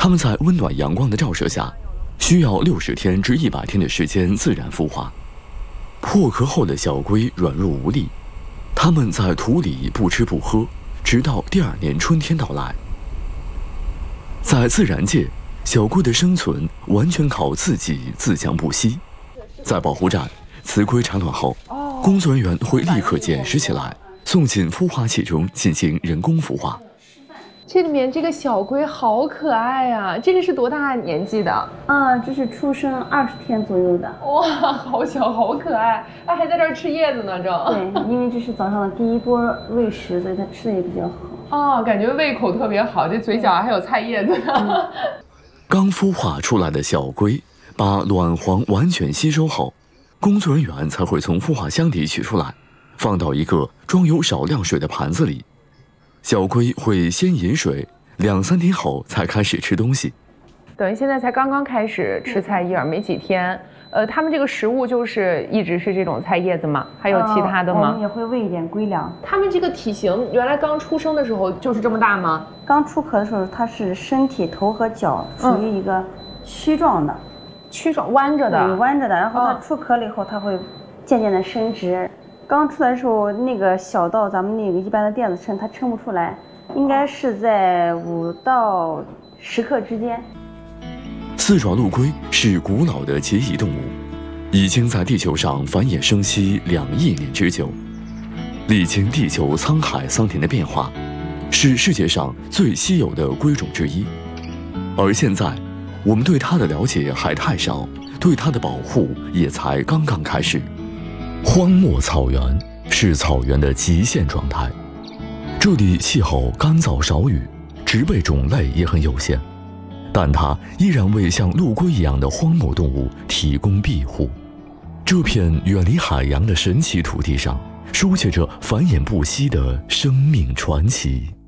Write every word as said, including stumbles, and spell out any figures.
它们在温暖阳光的照射下，需要六十天至一百天的时间自然孵化。破壳后的小龟软弱无力，它们在土里不吃不喝，直到第二年春天到来。在自然界，小龟的生存完全靠自己自强不息。在保护站，雌龟产卵后，工作人员会立刻捡拾起来，送进孵化器中进行人工孵化。 这里面这个小龟好可爱啊！这个是多大年纪的？ 啊，这是出生二十天左右的。 哇，好小，好可爱！它还在这儿吃叶子呢，正。 对，因为这是早上的第一波喂食，所以它吃的也比较好。 哦，感觉胃口特别好，这嘴角还有菜叶子呢。嗯、 刚孵化出来的小龟，把卵黄完全吸收后，工作人员才会从孵化箱里取出来，放到一个装有少量水的盘子里。小龟会先饮水，两三天后才开始吃东西。 等于现在才刚刚开始吃菜叶，没几天。呃，他们这个食物就是一直是这种菜叶子吗？还有其他的吗？ 呃、我们也会喂一点龟粮。 他们这个体型，原来刚出生的时候就是这么大吗？ 刚出壳的时候，它是身体头和脚属于一个曲状的， 曲状弯着的， 对，弯着的。然后它出壳了以后，它会渐渐的伸直。刚出来的时候，那个小到咱们那个一般的电子秤，它称不出来，应该是在五到十克之间。 四爪陆龟是古老的节蚁动物，已经在地球上繁衍生息两亿年之久，历经地球沧海桑田的变化，是世界上最稀有的龟种之一。而现在，我们对它的了解还太少，对它的保护也才刚刚开始。荒漠草原是草原的极限状态，这里气候干燥少雨，植被种类也很有限，但它依然为像陆龟一样的荒漠动物提供庇护。这片远离海洋的神奇土地上，书写着繁衍不息的生命传奇。